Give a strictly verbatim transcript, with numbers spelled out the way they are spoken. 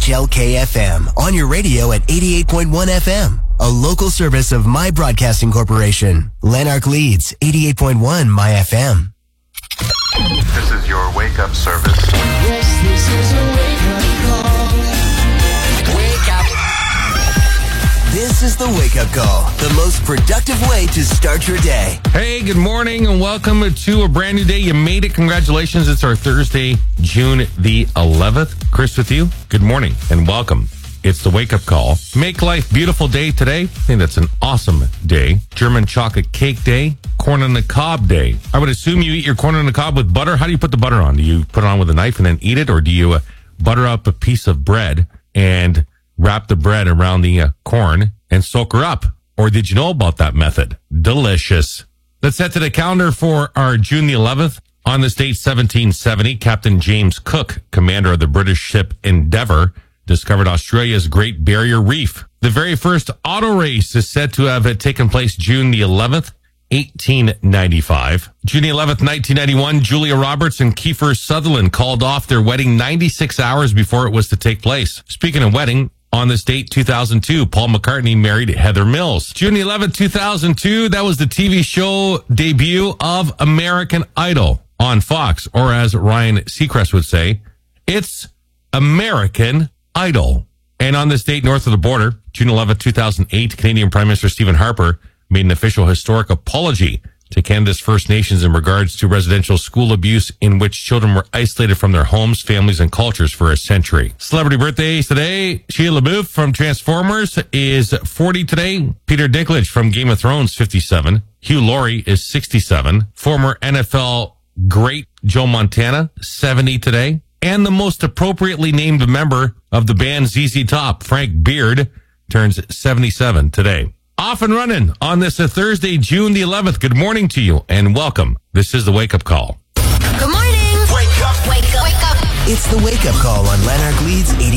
H L K F M on your radio at eighty-eight point one F M. A local service of My Broadcasting Corporation. Lanark Leeds, eighty-eight point one My F M. This is your wake-up service. Yes, this is a wake-up call. Wake up. This is the wake-up call, the most productive way to start your day. Hey, good morning and welcome to a brand new day. You made it. Congratulations. It's our Thursday, June the eleventh. Chris with you. Good morning and welcome. It's the wake-up call. Make life beautiful day today. I think that's an awesome day. German chocolate cake day. Corn on the cob day. I would assume you eat your corn on the cob with butter. How do you put the butter on? Do you put it on with a knife and then eat it? Or do you uh, butter up a piece of bread and wrap the bread around the uh, corn and soak her up? Or did you know about that method? Delicious. Let's head to the calendar for our June the eleventh. On this date, seventeen seventy, Captain James Cook, commander of the British ship Endeavour, discovered Australia's Great Barrier Reef. The very first auto race is said to have taken place June the eleventh, eighteen ninety-five. June the eleventh, nineteen ninety-one, Julia Roberts and Kiefer Sutherland called off their wedding ninety-six hours before it was to take place. Speaking of wedding, on this date, two thousand two, Paul McCartney married Heather Mills. June the eleventh, two thousand two, that was the T V show debut of American Idol on Fox, or as Ryan Seacrest would say, it's American Idol. And on this date, north of the border, June eleventh, two thousand eight, Canadian Prime Minister Stephen Harper made an official historic apology to Canada's First Nations in regards to residential school abuse in which children were isolated from their homes, families, and cultures for a century. Celebrity birthdays today. Shia LaBeouf from Transformers is forty today. Peter Dinklage from Game of Thrones, fifty-seven. Hugh Laurie is sixty-seven. Former N F L great Joe Montana, seventy today. And the most appropriately named member of the band Z Z Top, Frank Beard, turns seventy-seven today. Off and running on this uh, Thursday, June the eleventh. Good morning to you and welcome. This is the Wake Up Call. Good morning. Wake up. Wake up. Wake up. It's the wake-up call on Lanark Leeds eighty.